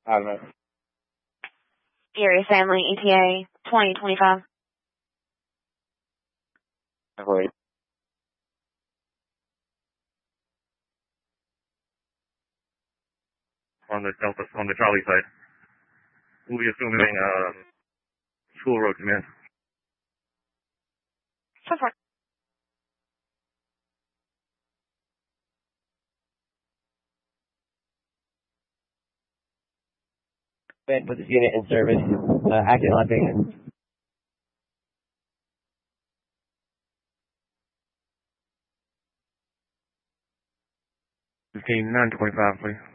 I don't know. Area Family ETA 2025. Wait. On the Charlie side. We'll be assuming school road command. So far. With this unit in service, acting on bacon. 15-925, please.